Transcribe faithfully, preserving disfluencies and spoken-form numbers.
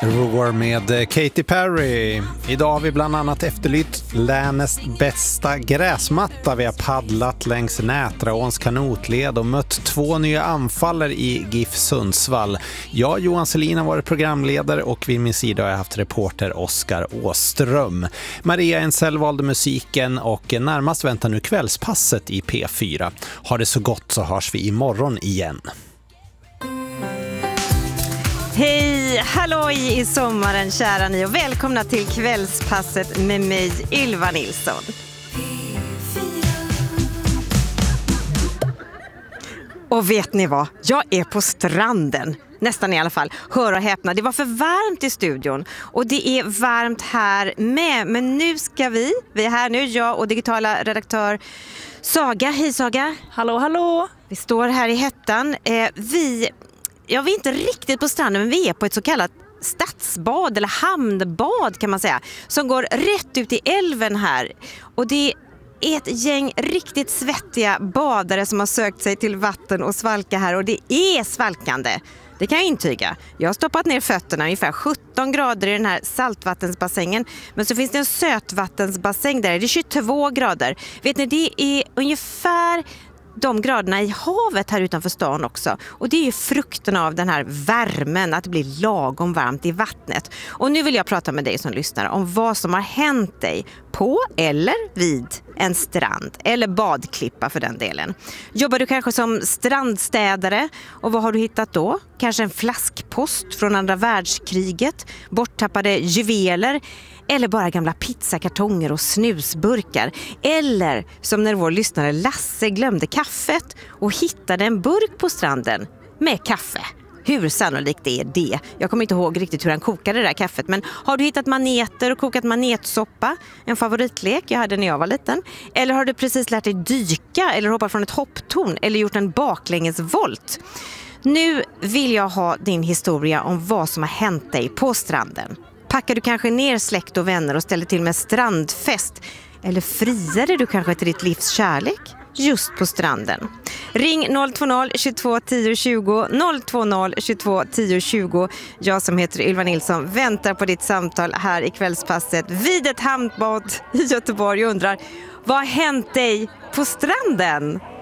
Roar med Katy Perry. Idag har vi bland annat efterlytt länets bästa gräsmatta. Vi har paddlat längs Nätraåns kanotled och mött två nya anfaller i GIF Sundsvall. Jag, Johan Selin, har varit programledare och vid min sida har jag haft reporter Oskar Åström. Maria Ensel valde musiken och närmast väntar nu kvällspasset i P fyra. Har det så gott så hörs vi imorgon igen. Hej, halloj i sommaren kära ni och välkomna till kvällspasset med mig Ylva Nilsson. Och vet ni vad? Jag är på stranden. Nästan i alla fall. Hör och häpna. Det var för varmt i studion. Och det är varmt här med. Men nu ska vi, vi är här nu, jag och digitala redaktör Saga. Hej Saga. Hallå, hallå. Vi står här i hettan. Eh, vi... Ja, vi är inte riktigt på stranden, men vi är på ett så kallat stadsbad eller hamnbad kan man säga, som går rätt ut i älven här. Och det är ett gäng riktigt svettiga badare som har sökt sig till vatten och svalka här, och det är svalkande. Det kan jag intyga. Jag har stoppat ner fötterna ungefär sjutton grader i den här saltvattensbassängen. Men så finns det en sötvattensbassäng där. Det är tjugotvå grader. Vet ni, det är ungefär de graderna i havet här utanför stan också. Och det är ju frukten av den här värmen, att det blir lagom varmt i vattnet. Och nu vill jag prata med dig som lyssnar om vad som har hänt dig på eller vid en strand. Eller badklippa för den delen. Jobbar du kanske som strandstädare? Och vad har du hittat då? Kanske en flaskpost från andra världskriget? Borttappade juveler? Eller bara gamla pizzakartonger och snusburkar. Eller som när vår lyssnare Lasse glömde kaffet och hittade en burk på stranden med kaffe. Hur sannolikt är det? Jag kommer inte ihåg riktigt hur han kokade det där kaffet. Men har du hittat maneter och kokat manetsoppa? En favoritlek jag hade när jag var liten. Eller har du precis lärt dig dyka eller hoppa från ett hopptorn eller gjort en baklängesvolt? Nu vill jag ha din historia om vad som har hänt dig på stranden. Packar du kanske ner släkt och vänner och ställer till med strandfest? Eller friade du kanske till ditt livs kärlek just på stranden? Ring noll två noll tjugotvå tio tjugo, noll två noll tjugotvå tio tjugo. Jag som heter Ylva Nilsson väntar på ditt samtal här i kvällspasset vid ett hamnbad i Göteborg och undrar, vad har hänt dig på stranden?